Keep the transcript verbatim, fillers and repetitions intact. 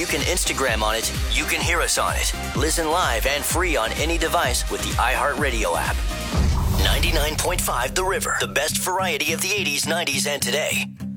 can Instagram on it, you can hear us on it. Listen live and free on any device with the iHeartRadio app. ninety-nine point five The River, the best variety of the eighties, nineties, and today.